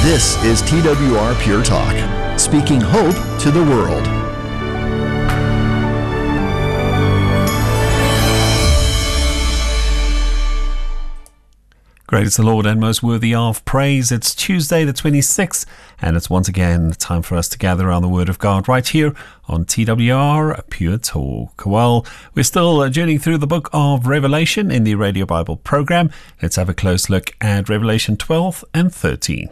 This is TWR Pure Talk, speaking hope to the world. Great is the Lord and most worthy of praise. It's Tuesday the 26th, and it's once again time for us to gather around the Word of God right here on TWR Pure Talk. Well, we're still journeying through the book of Revelation in the Radio Bible program. Let's have a close look at Revelation 12 and 13.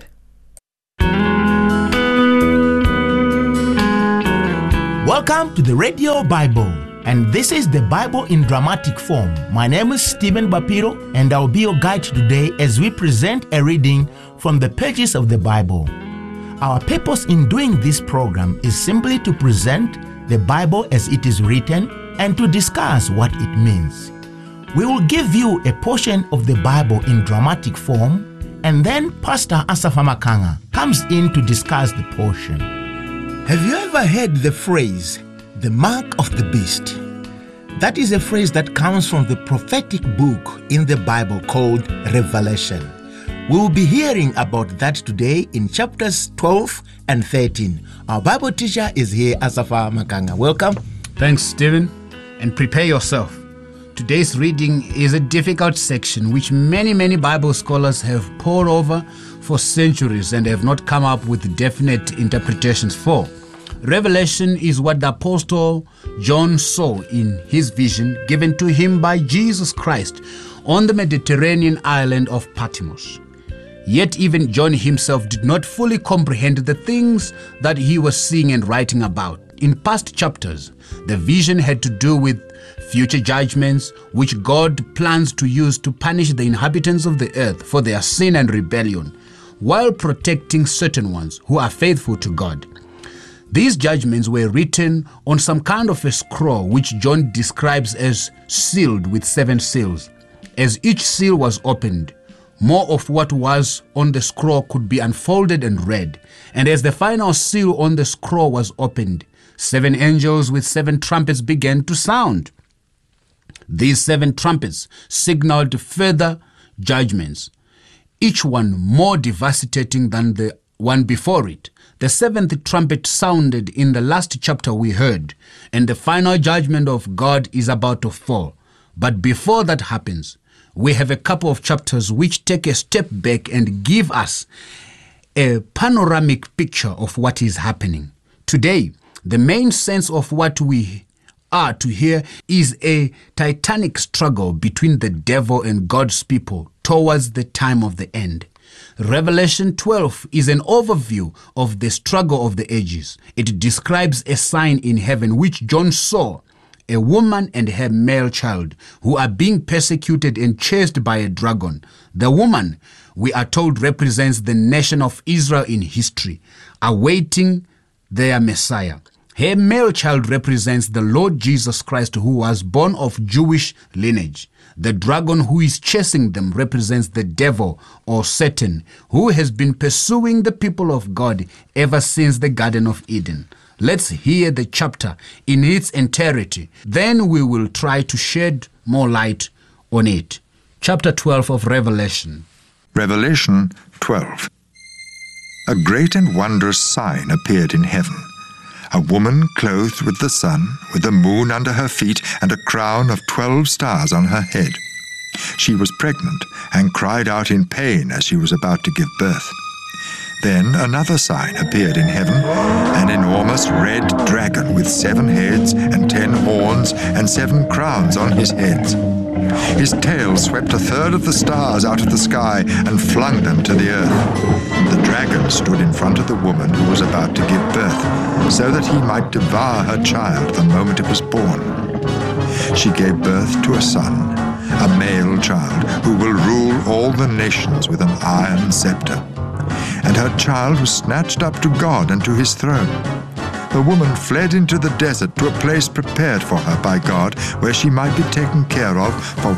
Welcome to the Radio Bible, and this is the Bible in dramatic form. My name is Stephen Bapiro, and I'll be your guide today as we present a reading from the pages of the Bible. Our purpose in doing this program is simply to present the Bible as it is written and to discuss what it means. We will give you a portion of the Bible in dramatic form, and then Pastor Asafa Makanga comes in to discuss the portion. Have you ever heard the phrase, the mark of the beast? That is a phrase that comes from the prophetic book in the Bible called Revelation. We will be hearing about that today in chapters 12 and 13. Our Bible teacher is here, Asafa Makanga. Welcome. Thanks, Stephen, and prepare yourself. Today's reading is a difficult section which many Bible scholars have pored over for centuries and have not come up with definite interpretations for. Revelation is what the Apostle John saw in his vision given to him by Jesus Christ on the Mediterranean island of Patmos. Yet even John himself did not fully comprehend the things that he was seeing and writing about. In past chapters, the vision had to do with future judgments which God plans to use to punish the inhabitants of the earth for their sin and rebellion, while protecting certain ones who are faithful to God. These judgments were written on some kind of a scroll which John describes as sealed with 7 seals. As each seal was opened, more of what was on the scroll could be unfolded and read. And as the final seal on the scroll was opened, 7 angels with 7 trumpets began to sound. These 7 trumpets signaled further judgments, each one more devastating than the one before it. The 7th trumpet sounded in the last chapter we heard, and the final judgment of God is about to fall. But before that happens, we have a couple of chapters which take a step back and give us a panoramic picture of what is happening. Today, the main sense of what we are to hear is a titanic struggle between the devil and God's people towards the time of the end. Revelation 12 is an overview of the struggle of the ages. It describes a sign in heaven which John saw, a woman and her male child who are being persecuted and chased by a dragon. The woman, we are told, represents the nation of Israel in history, awaiting their Messiah. Her male child represents the Lord Jesus Christ, who was born of Jewish lineage. The dragon who is chasing them represents the devil or Satan, who has been pursuing the people of God ever since the Garden of Eden. Let's hear the chapter in its entirety. Then we will try to shed more light on it. Chapter 12 of Revelation. Revelation 12. A great and wondrous sign appeared in heaven. A woman clothed with the sun, with the moon under her feet, and a crown of 12 stars on her head. She was pregnant and cried out in pain as she was about to give birth. Then another sign appeared in heaven, an enormous red dragon with 7 heads and 10 horns and 7 crowns on his heads. His tail swept 1/3 of the stars out of the sky and flung them to the earth. The dragon stood in front of the woman who was about to give birth, so that he might devour her child the moment it was born. She gave birth to a son, a male child, who will rule all the nations with an iron scepter. And her child was snatched up to God and to his throne. The woman fled into the desert to a place prepared for her by God, where she might be taken care of for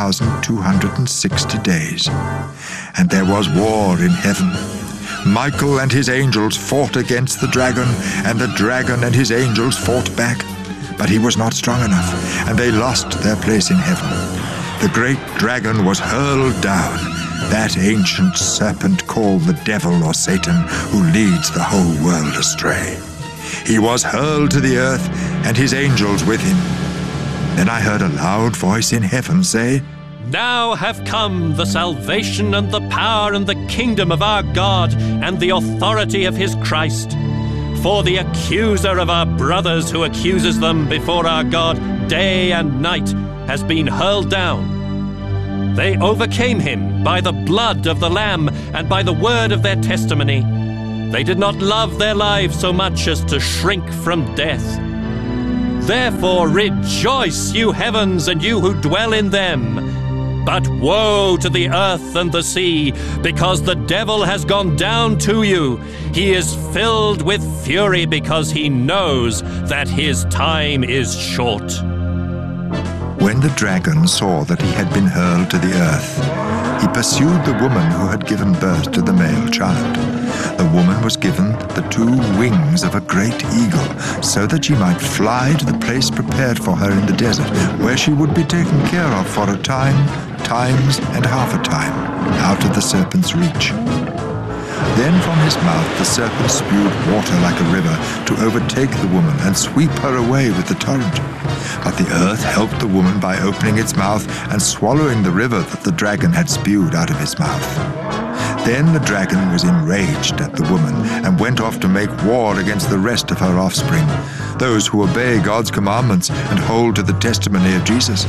1,260 days. And there was war in heaven. Michael and his angels fought against the dragon, and the dragon and his angels fought back. But he was not strong enough, and they lost their place in heaven. The great dragon was hurled down, that ancient serpent called the devil or Satan, who leads the whole world astray. He was hurled to the earth, and his angels with him. Then I heard a loud voice in heaven say, Now have come the salvation and the power and the kingdom of our God and the authority of his Christ. For the accuser of our brothers who accuses them before our God day and night has been hurled down. They overcame him by the blood of the Lamb and by the word of their testimony. They did not love their lives so much as to shrink from death. Therefore rejoice, you heavens, and you who dwell in them. But woe to the earth and the sea, because the devil has gone down to you. He is filled with fury because he knows that his time is short. When the dragon saw that he had been hurled to the earth, he pursued the woman who had given birth to the male child. The woman was given the 2 wings of a great eagle, so that she might fly to the place prepared for her in the desert, where she would be taken care of for a time, times, and half a time, out of the serpent's reach. Then from his mouth the serpent spewed water like a river to overtake the woman and sweep her away with the torrent. But the earth helped the woman by opening its mouth and swallowing the river that the dragon had spewed out of his mouth. Then the dragon was enraged at the woman and went off to make war against the rest of her offspring, those who obey God's commandments and hold to the testimony of Jesus.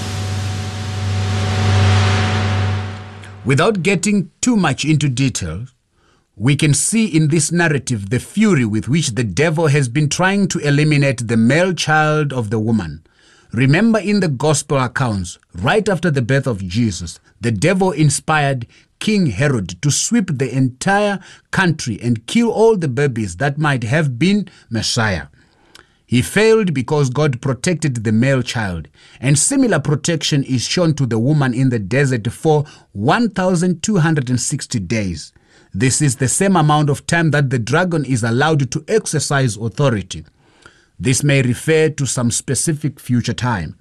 Without getting too much into detail, we can see in this narrative the fury with which the devil has been trying to eliminate the male child of the woman. Remember, in the gospel accounts, right after the birth of Jesus, the devil inspired King Herod to sweep the entire country and kill all the babies that might have been Messiah. He failed because God protected the male child, and similar protection is shown to the woman in the desert for 1,260 days. This is the same amount of time that the dragon is allowed to exercise authority. This may refer to some specific future time.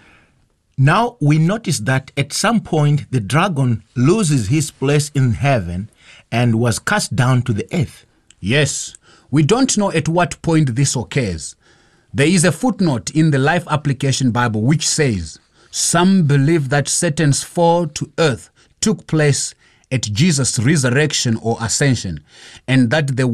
Now we notice that at some point the dragon loses his place in heaven and was cast down to the earth. Yes, we don't know at what point this occurs. There is a footnote in the Life Application Bible which says, some believe that Satan's fall to earth took place at Jesus' resurrection or ascension, and that the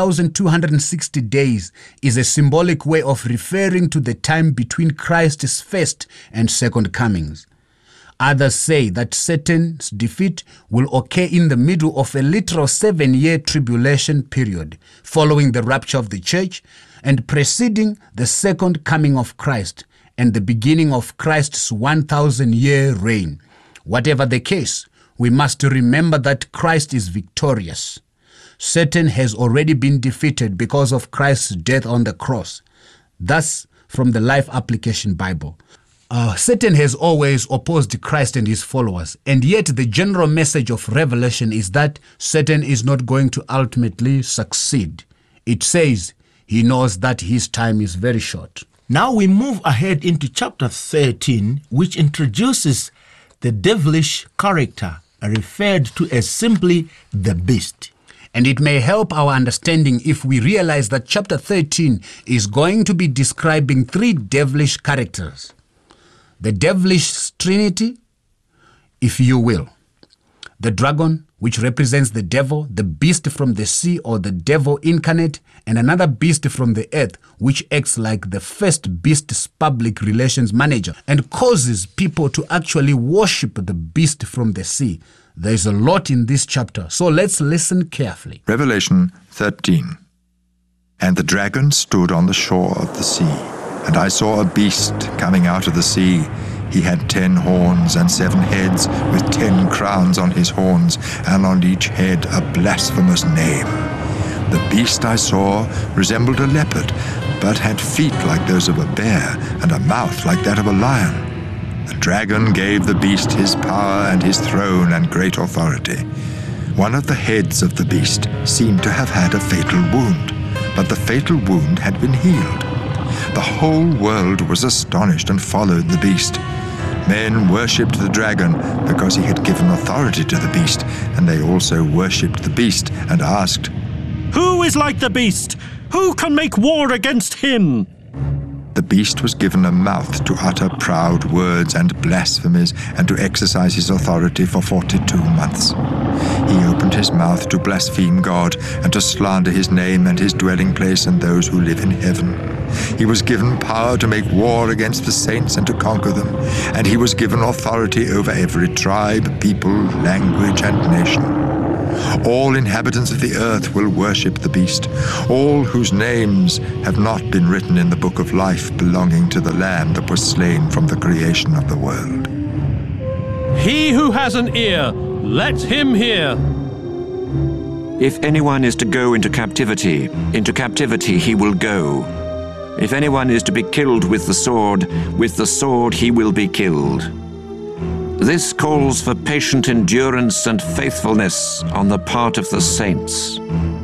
1,260 days is a symbolic way of referring to the time between Christ's first and second comings. Others say that Satan's defeat will occur in the middle of a literal 7-year tribulation period, following the rapture of the church and preceding the second coming of Christ and the beginning of Christ's 1,000-year reign. Whatever the case, we must remember that Christ is victorious. Satan has already been defeated because of Christ's death on the cross. Thus, from the Life Application Bible, Satan has always opposed Christ and his followers, and yet the general message of Revelation is that Satan is not going to ultimately succeed. It says he knows that his time is very short. Now we move ahead into chapter 13, which introduces the devilish character referred to as simply the beast. And it may help our understanding if we realize that chapter 13 is going to be describing 3 devilish characters. The devilish trinity, if you will. The dragon, which represents the devil, the beast from the sea or the devil incarnate, and another beast from the earth, which acts like the first beast's public relations manager and causes people to actually worship the beast from the sea. There's a lot in this chapter, so let's listen carefully. Revelation 13. And the dragon stood on the shore of the sea, and I saw a beast coming out of the sea. He had 10 horns and 7 heads, with 10 crowns on his horns, and on each head a blasphemous name. The beast I saw resembled a leopard, but had feet like those of a bear, and a mouth like that of a lion. The dragon gave the beast his power and his throne and great authority. One of the heads of the beast seemed to have had a fatal wound, but the fatal wound had been healed. The whole world was astonished and followed the beast. Men worshipped the dragon because he had given authority to the beast, and they also worshipped the beast and asked, "Who is like the beast? Who can make war against him?" The beast was given a mouth to utter proud words and blasphemies, and to exercise his authority for 42 months. He opened his mouth to blaspheme God, and to slander his name and his dwelling place and those who live in heaven. He was given power to make war against the saints and to conquer them, and he was given authority over every tribe, people, language, and nation. All inhabitants of the earth will worship the beast, all whose names have not been written in the book of life belonging to the Lamb that was slain from the creation of the world. He who has an ear, let him hear. If anyone is to go into captivity he will go. If anyone is to be killed with the sword he will be killed. This calls for patient endurance and faithfulness on the part of the saints.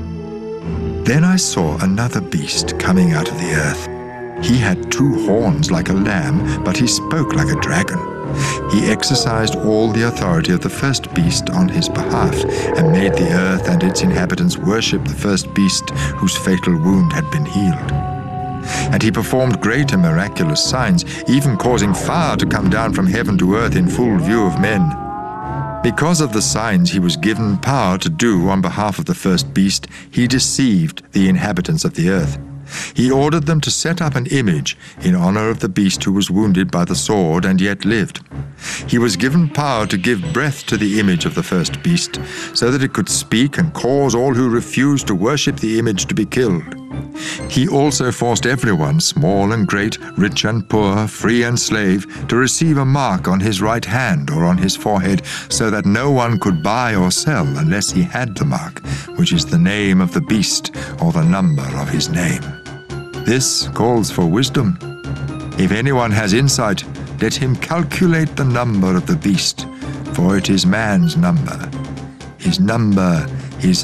Then I saw another beast coming out of the earth. He had 2 horns like a lamb, but he spoke like a dragon. He exercised all the authority of the first beast on his behalf, and made the earth and its inhabitants worship the first beast whose fatal wound had been healed. And he performed great and miraculous signs, even causing fire to come down from heaven to earth in full view of men. Because of the signs he was given power to do on behalf of the first beast, he deceived the inhabitants of the earth. He ordered them to set up an image in honor of the beast who was wounded by the sword and yet lived. He was given power to give breath to the image of the first beast, so that it could speak and cause all who refused to worship the image to be killed. He also forced everyone, small and great, rich and poor, free and slave, to receive a mark on his right hand or on his forehead, so that no one could buy or sell unless he had the mark, which is the name of the beast or the number of his name. This calls for wisdom. If anyone has insight, let him calculate the number of the beast, for it is man's number. His number is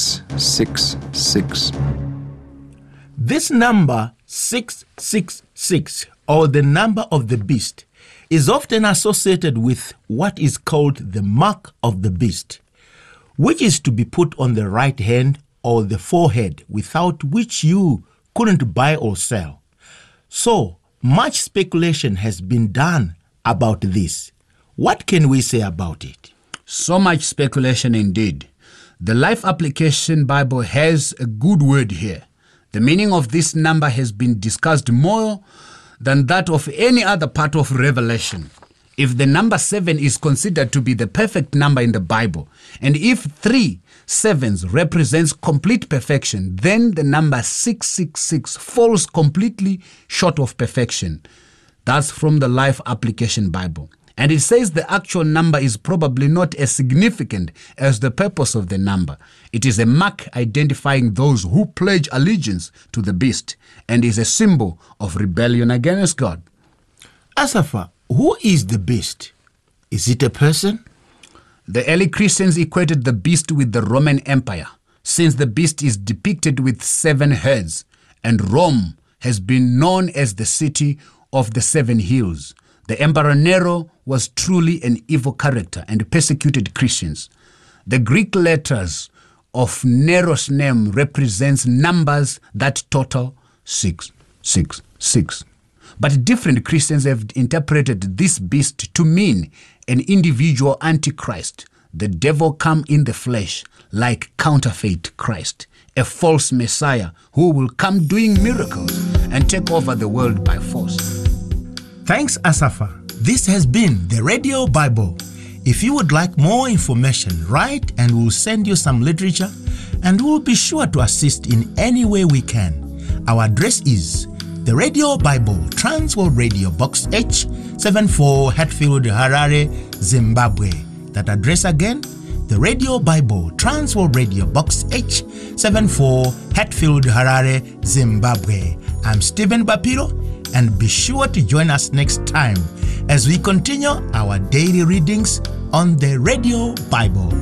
666. This number 666, or the number of the beast, is often associated with what is called the mark of the beast, which is to be put on the right hand or the forehead, without which you couldn't buy or sell. So much speculation has been done about this. What can we say about it? So much speculation indeed. The Life Application Bible has a good word here. The meaning of this number has been discussed more than that of any other part of Revelation. If the number 7 is considered to be the perfect number in the Bible, and if 3 sevens represents complete perfection, then the number 666 falls completely short of perfection. That's from the Life Application Bible. And it says the actual number is probably not as significant as the purpose of the number. It is a mark identifying those who pledge allegiance to the beast, and is a symbol of rebellion against God. Asafa, who is the beast? Is it a person? The early Christians equated the beast with the Roman Empire, since the beast is depicted with 7 heads, and Rome has been known as the city of the 7 hills. The Emperor Nero was truly an evil character and persecuted Christians. The Greek letters of Nero's name represents numbers that total 666. But different Christians have interpreted this beast to mean an individual antichrist, the devil come in the flesh, like counterfeit Christ, a false Messiah who will come doing miracles and take over the world by force. Thanks, Asafa. This has been the Radio Bible. If you would like more information, write and we'll send you some literature, and we'll be sure to assist in any way we can. Our address is the Radio Bible, Transworld Radio, Box H, 74 Hatfield, Harare, Zimbabwe. That address again, the Radio Bible, Transworld Radio, Box H, 74 Hatfield, Harare, Zimbabwe. I'm Stephen Bapiro, and be sure to join us next time as we continue our daily readings on the Radio Bible.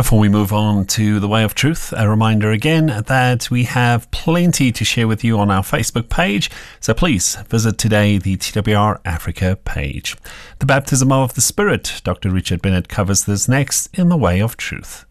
Before we move on to the Way of Truth, a reminder again that we have plenty to share with you on our Facebook page, so please visit today the TWR Africa page. The baptism of the Spirit, Dr. Richard Bennett covers this next in the Way of Truth.